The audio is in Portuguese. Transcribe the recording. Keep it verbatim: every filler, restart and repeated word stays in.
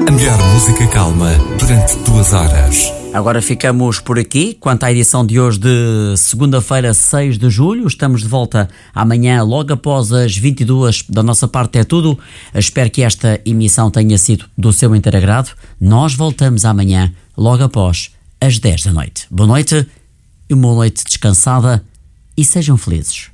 A melhor música calma durante duas horas. Agora ficamos por aqui. Quanto à edição de hoje de segunda-feira, seis de julho, estamos de volta amanhã, logo após as vinte e duas. Da nossa parte é tudo. Espero que esta emissão tenha sido do seu inteiro agrado. Nós voltamos amanhã, logo após as dez da noite. Boa noite e uma noite descansada e sejam felizes.